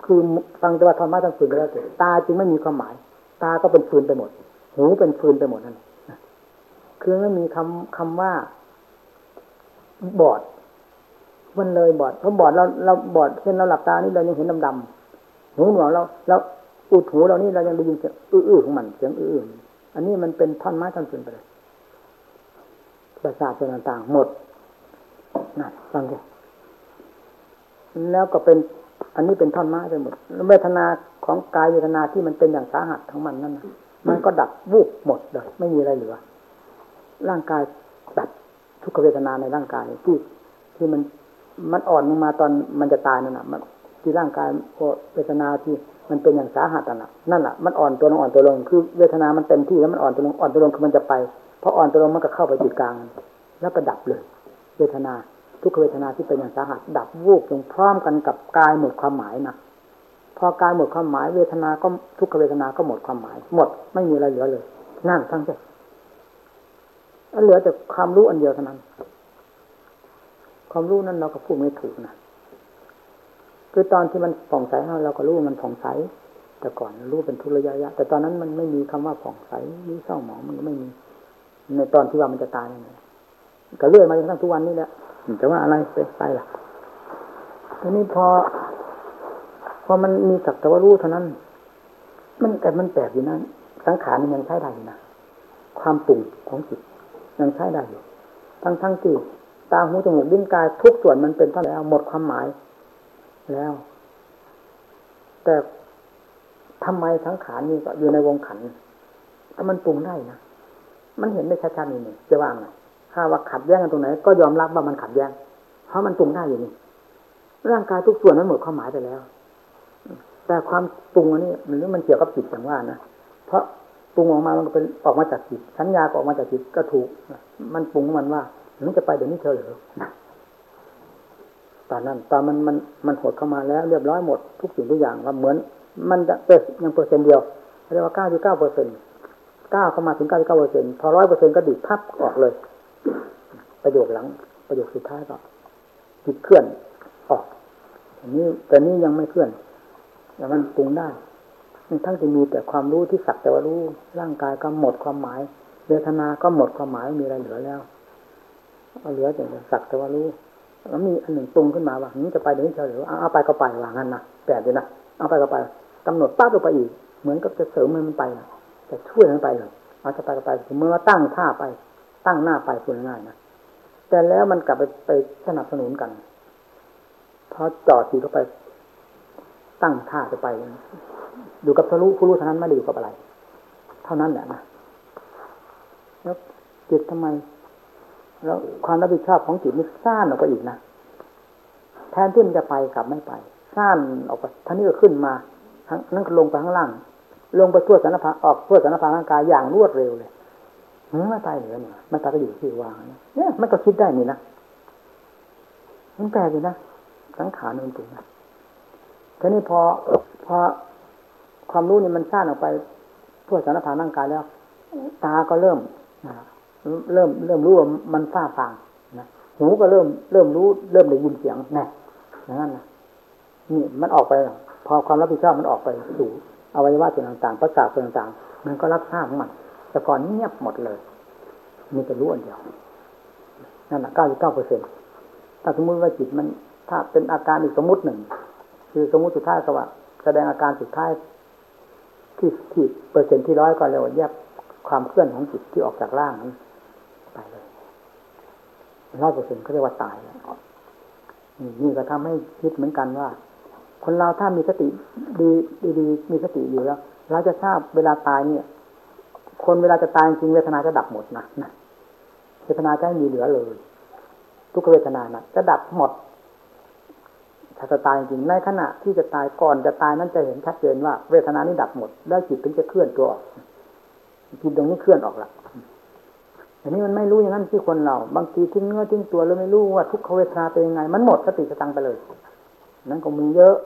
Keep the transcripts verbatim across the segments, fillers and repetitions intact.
คือฟังแต่ว่าธรรมะทั้งฟืนไปแล้วแต่ตาจึงไม่มีความหมายตาก็เป็นฟืนไปหมดหูเป็นฟืนไปหมดนั่นคือไม่มีคำคำว่าบอดมันเลยบอดเพราะบอดเราเราบอดเช่นเราหลับตานี่เรายังเห็นดำๆหูหนวกเราเราอุดหูเรานี่เรายังได้ยินเสียงอื้อๆของมันเสียงอื้อๆอันนี้มันเป็นท่อนไม้ท่อนฟืนไปเลยประสาทส่วนต่างๆหมดนั่นฟังดิแล้วก็เป็นอันนี้เป็นท่อนไม้ไปหมดเวทนาของกายเวทนาที่มันเป็นอย่างสาหัสของมันนั่นนะมันก็ดับวูบหมดเลยไม่มีอะไรเหลือร่างกายดับทุกขเวทนาในร่างกายที่ที่มันมันอ่อนลงมาตอนมันจะตายนั่นน่ะมันที่ร่างกายเวทนาที่มันเป็นอย่างสาหัสนั่นน่ะนั่นน่ะมันอ่อนตัวลงอ่อนตัวลงคือเวทนามันเต็มที่แล้วมันอ่อนตัวลงอ่อนตัวลงคือมันจะไปพออ่อนตัวลงมันก็เข้าไปจุดกลางแล้วก็ดับเลยเวทนาทุกขเวทนาที่เป็นอย่างสาหัสดับวูบลงพร้อมกันกับกายหมดความหมายนะพอกายหมดความหมายเวทนาก็ทุกขเวทนาก็หมดความหมายหมดไม่มีอะไรเหลือเลยนั่นทั้งสิ้นเหลือแต่ความรู้อันเดียวเท่านั้นความรู้นั้นเราก็พูดไม่ถูกนะคือตอนที่มันผ่องใสเราก็รู้มันผ่องใสแต่ก่อนรู้เป็นทุกระยะแต่ตอนนั้นมันไม่มีคำว่าผ่องใสหรือเศร้าหมองมันก็ไม่มีในตอนที่ว่ามันจะตายนั่นแหละก็เรื่อยมาจนทั้งทุกวันนี้แหละแต่ว่าอะไรไปไปล่ะทีนี้พอพอมันมีสักแต่ว่ารู้เท่านั้นมันแต่มันแปลกอยู่นั้นสังขารมันยังใช้ได้อยู่นะความปรุงของจิตยังใช้ได้อยู่ทั้งทั้งที่ตาหูจมูกลิ้นกายทุกส่วนมันเป็นเท่าแล้วหมดความหมายแล้วแต่ทำไมสังขารนี่ก็อยู่ในวงขันถ้ามันปรุงได้นะมันเห็นได้ชัดๆนี่นี่จะว่าไงถ้าว่าขัดแย้งกันตรงไหนก็ยอมรับว่ามันขัดแย้งเพราะมันปรุงได้อยู่นี่ร่างกายทุกส่วนนั้นหมดความหมายไปแล้วแต่ความปรุงอันนี้มันมันเกี่ยวกับจิตอย่างว่านะเพราะปรุงออกมามันก็เป็นออกมาจากจิตสัญญาก็ออกมาจากจิตก็ถูกมันปรุงมันว่ามันจะไปเดี๋ยวนี้เธอเหรอตอนนั้นตอนมันมันมันหดเข้ามาแล้วเรียบร้อยหมดทุกสิ่งทุกอย่างว่าเหมือนมันจะเป็นยังเปอร์เซ็นต์เดียวเรียกว่าเก้าจุดเก้าเปอร์เซ็นต์ก้าวเข้ามาถึงเก้าจุดเก้าเปอร์เซ็นต์พอร้อยเปอร์เซ็นต์ก็ดิบพับออกเลยประโยคหลังประโยคสุดท้ายก็จิตเคลื่อนออกอันนี้แต่นี้ยังไม่เคลื่อนแต่มันปรุงได้ทั้งที่มีแต่ความรู้ที่สักแต่ว่ารู้ร่างกายก็หมดความหมายเวทนาก็หมดความหมายมีอะไรเหลือแล้วเหลือแต่สักแต่ว่ารู้แล้วมีอันหนึ่งปรุงขึ้นมาว่านี้จะไปเดี๋ยวนี้เฉยหรือเอาไปก็ไปว่างั้นนะแปลกดีนะเอาไปก็ไปกำหนดปั๊บลงไปอีกเหมือนกับจะเสริมมันไปจะช่วยมันไปเลยเอาจะไปก็ไปเมื่อตั้งท่าไปตั้งหน้าไปพูดง่ายๆนะแต่แล้วมันกลับไปไปสนับสนุนกันพอจอดทีก็ไปตั้งท่าจะไปอยู่กับผู้รู้ผู้รู้เท่านั้นไม่ได้อยู่กับอะไรเท่านั้นแหละนะแล้วจิตทำไมแล้วความรับผิดชอบของจิตนี่ซ่านออกไปอีกนะแทนที่มันจะไปกลับไม่ไปซ่านออกไปท่านี้ก็ขึ้นมาทั้งนั้นก็ลงไปข้างล่างลงไปทั่วสารพัดออกทั่วสารพัดร่างกายอย่างรวดเร็วเลยไม่ตายเหลือเนี่ยมันตายก็อยู่ที่วางเนี่ยมันก็คิดได้นี่นะมันแปลกอยู่นะสังขารมันจริงนะทีนี้พอพอความรู้นี่มันซ่านออกไปทั่วสารพัดร่างกายแล้วตาก็เริ่มเริ่มเริ่มรู้ว่ามันฟ้าฟางนะหูก็เริ่มเริ่มรู้เริ่มได้ยินเสียงแน่อย่างนั้นนะนี่มันออกไปพอความรับผิดชอบมันออกไปสู่อวัยวะส่วนต่างๆประสาทส่วนต่างๆมันก็รับทราบของมันแต่ก่อนเงียบหมดเลยมีแต่รู้อันเดียวนั่นแหละ เก้าสิบเก้าเปอร์เซ็นต์ ถ้าสมมติว่าจิตมันถ้าเป็นอาการอีกสมมุติหนึ่งคือสมมุติสุดท้ายก็ว่าแสดงอาการสุดท้ายที่ที่เปอร์เซ็นต์ที่ร้อยก็เรียกว่าแยกความเคลื่อนของจิตที่ออกจากร่างนั้นไปเลยร้อยเปอร์เซ็นต์เขาเรียกว่าตายแล้วนี่ก็ทำให้คิดเหมือนกันว่าคนเราถ้ามีสติดีดีๆมีสติอยู่แล้วเราจะทราบเวลาตายเนี่ยคนเวลาจะตายจริงเวทนาจะดับหมดนะนะเวทนาจะไม่มีเหลือเลยทุกเวทนานะจะดับหมดถ้าจะตายจริงในขณะที่จะตายก่อนจะตายนั้นจะเห็นชัดเจนว่าเวทนานี้ดับหมดแล้วจิตถึงจะเคลื่อนตัวออกจิตตรงนี้เคลื่อนออกละอันนี้มันไม่รู้อย่างนั้นที่คนเราบางทีทิ้งเนื้อทิ้งตัวแล้วไม่รู้ว่าทุกขเวทนาเป็นยังไงมันหมดสติสตังไปเลยนั้นก็มีเยอะ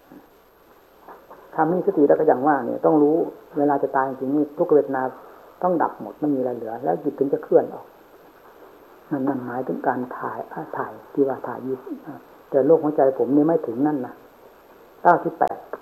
ถ้ามีสติแล้วก็อย่างว่าเนี่ยต้องรู้เวลาจะตายจริงนี่ทุกเวทนาต้องดับหมดไม่มีอะไรเหลือแล้วจิตถึงจะเคลื่อนออกนั่นนั่นหมายถึงการถ่ายถ่ายที่ว่าถ่ายยิบแต่โรคหัวใจผมนี่ไม่ถึงนั่นนะเก้าสิบแปด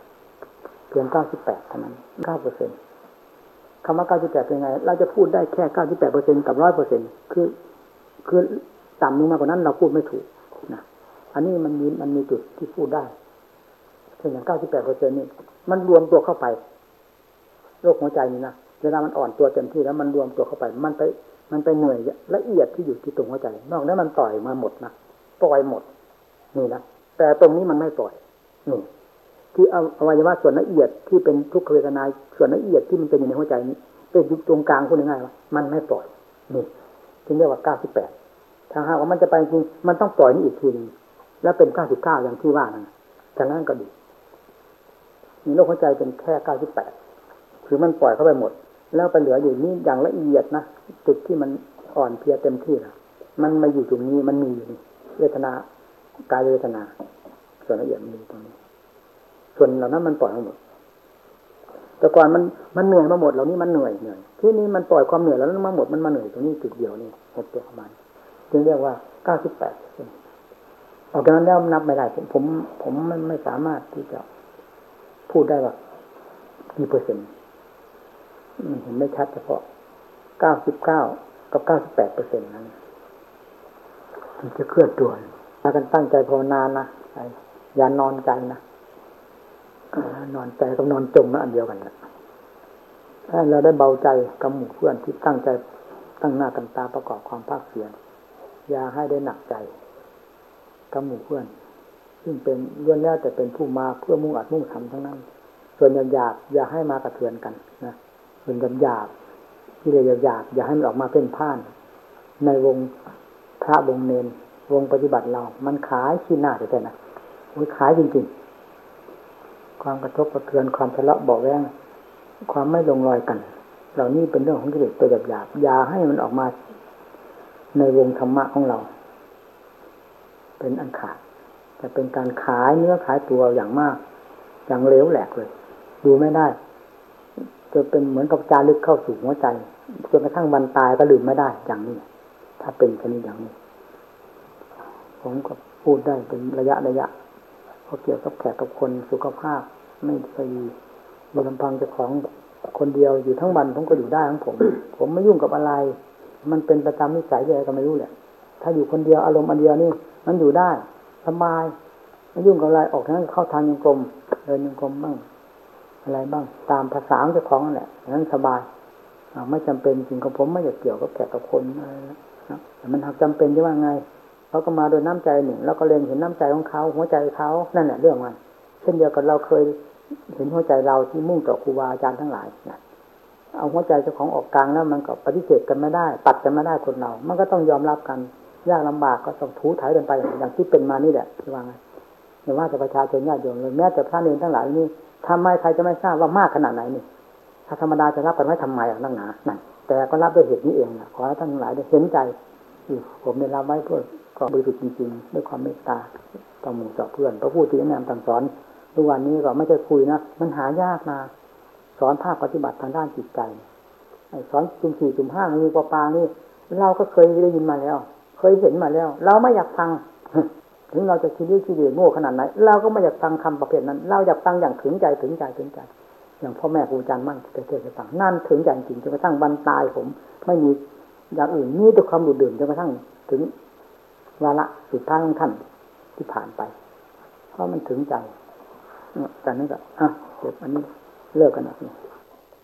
พียงเก้าสิบแปดเท่านั้นเก้าเปอร์เซ็นต์คำว่าเก้าสิบแปดเป็นไงเราจะพูดได้แค่เก้าสิบแปดเปอร์เซ็นต์กับร้อยเปอร์เซ็นต์คือคือต่ำลงมากกว่านั้นเราพูดไม่ถูกนะอันนี้มันมีมันมีจุดที่พูดได้เช่นอย่างเก้าสิบแปดเปอร์เซ็นต์นี่มันรวมตัวเข้าไปโรคหัวใจนี่นะเวลามันอ่อนตัวเต็มที่แล้วมันรวมตัวเข้าไปมันไปมันไปเหนื่อยละเอียดที่อยู่ที่ตรงหัวใจนอกนั้นมันปล่อยมาหมดนะปล่อยหมดนี่นะแต่ตรงนี้มันไม่ปล่อยนี่ที่อวัยวะส่วนละเอียดที่เป็นทุกขเวทนาส่วนละเอียดที่มันเป็นอยู่ในหัวใจนี้เป็นอยู่ตรงกลางพูดง่ายๆว่ามันไม่ปล่อยนี่จึงเรียกว่าเก้าสิบแปดถ้าหากว่ามันจะไปจริงมันต้องปล่อยนี่อีกทีนึงแล้วเป็นเก้าสิบเก้าอย่างที่ว่านั่นฉะนั้นก็ดีมีโรคหัวใจเป็นแค่เก้าสิบแปดคือมันปล่อยเข้าไปหมดแล้วไปเหลืออยู่นี่อย่างละเอียดนะจุดที่มันอ่อนเพลียเต็มที่นะมันมาอยู่ตรงนี้มันมีอยู่นี่เวทนากายเวทนาส่วนละเอียดมีตรงนี้ส่วนเหล่านั้นมันปล่อยหมดแต่ก่อนมันมันเหนื่อยมาหมดเหล่านี้มันเหนื่อยเหนื่อยที่นี่มันปล่อยความเหนื่อยแล้วนั้นมาหมดมันมาเหนื่อยตรงนี้จุดเดียวนี่หมดตัวของมันจึงเรียกว่าเก้าสิบแปดออกจากนั้นแล้วนับไม่ได้ผมผมผมไม่ไม่สามารถที่จะพูดได้ว่ากี่เปอร์เซ็นต์มันเห็นไม่ชัดเฉพาะเก้าสิบเก้ากับเก้าสิบแปดเปอร์เซ็นต์นั้นมันจะเคลื่อนตัวถ้ากันตั้งใจภาวนานะอย่านอนใจนะนอนใจกับนอนจมนะอันเดียวกันนะถ้าเราได้เบาใจกับหมู่เพื่อนที่ตั้งใจตั้งหน้าตั้งตาประกอบความภาคเพียรอย่าให้ได้หนักใจกับหมู่เพื่อนซึ่งเป็นล้วนแล้วแต่เป็นผู้มาเพื่อมุ่งอัดมุ่งทำทั้งนั้นส่วนหยาบๆอย่าให้มากระเทือนกันนะส่วนหยาบๆที่เรียกหยาบๆอย่าให้มันออกมาเป็นพ่านในวงพระวงเนรวงปฏิบัติเรามันขายขี้หน้าแต่ๆนะมันขายจริงๆความกระทบกระเทือนความทะเลาะเบาะแว้งความไม่ลงรอยกันเหล่านี้เป็นเรื่องของกิเลสตัวหยาบๆอย่าให้มันออกมาในวงธรรมะของเราเป็นอันขาดจะเป็นการขายเนื้อขายตัวอย่างมากอย่างเหลวแหลกเลยดูไม่ได้จะเป็นเหมือนกับจารึกเข้าสู่หัวใจจนกระทั่งวันตายก็ลืมไม่ได้อย่างนี้ถ้าเป็นชนิดอย่างนี้ผมก็พูดได้เป็นระยะระยะเพราะเกี่ยวกับแขกกับคนสุขภาพไม่ดีบนลำพังเจ้าของคนเดียวอยู่ทั้งวันผมก็อยู่ได้ของผม ผมไม่ยุ่งกับอะไรมันเป็นประจำนิสัยอะไรก็ไม่รู้แหละถ้าอยู่คนเดียวอารมณ์อันเดียวนี่มันอยู่ได้สบายไม่ยุ่งกับอะไรออกทางเข้าทางยังกลมเดินยังกลมบ้างอะไรบ้างตามภาษาของเจ้าของนั่นแหละนั้นสบายไม่จำเป็นจริงกับผมไม่อยากเกี่ยวกับแขกกับคนอะไรนะแต่มันหากจำเป็นจะว่าไงเขาก็มาโดยน้ำใจหนึ่งแล้วก็เล็งเห็นน้ำใจของเขาหัวใจเขานั่นแหละเรื่องมันเช่นเดียวกับเราเคยเห็นหัวใจเราที่มุ่งต่อครูบาอาจารย์ทั้งหลายนะเอาหัวใจเจ้าของออกกลางแล้วมันก็ปฏิเสธกันไม่ได้ตัดกันไม่ได้คนเรามันก็ต้องยอมรับกันยากลำบากก็ต้องถูถ่ายกันไปอย่างที่เป็นมานี่แหละที่ว่าไงไม่ว่าจะประชาชนญาติโยมเลยแม้แต่พระเนรทั้งหลายนี่ทำไมใครจะไม่ทราบว่ามากขนาดไหนนี่ถ้าธรรมดาจะรับกันไม่ทำไมอ่ะนั่งหนานั่นแต่ก็รับด้วยเหตุนี้เองนะขอให้ท่านทั้งหลายได้เห็นใจผมได้รับไว้เพื่อความบริสุทธิ์จริงๆด้วยความเมตตาต่อหมู่ต่อเพื่อนพระผู้ที่แนะนำสั่งสอนทุกวันนี้ก็ไม่ใช่คุยนะมันหายากนะสอนภาคปฏิบัติทางด้านจิตใจสอนจุ่มสี่จุ่มห้ามีปลาปลานี่เราก็เคยได้ยินมาแล้วเคยเห็นมาแล้วเราไม่อยากฟังถึงเราจะคิดดีคิดดีโง่ขนาดไหนเราก็ไม่อยากฟังคำประเภทนั้นเราอยากฟังอย่างถึงใจถึงใจถึงใจอย่างพ่อแม่ครูอาจารย์มั่นเทศน์ให้ฟังนั่นถึงใจจริงจนกระทั่งบรรตายผมไม่มีอย่างอื่นมีแต่ความดุดื่มจนกระทั่งถึงวาระสุดท้ายของท่านที่ผ่านไปเพราะมันถึงใจแต่นั่นก็อ่ะเดี๋ยวอันนี้เลิกกันนะ